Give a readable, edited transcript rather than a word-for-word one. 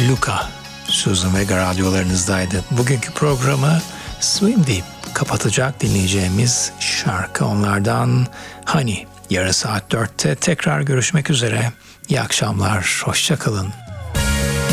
Luka, Susan Vega radyolarınızdaydı. Bugünkü programı Swim deyip kapatacak dinleyeceğimiz şarkı onlardan Honey. Yarın saat 4'te tekrar görüşmek üzere. İyi akşamlar, hoşça kalın.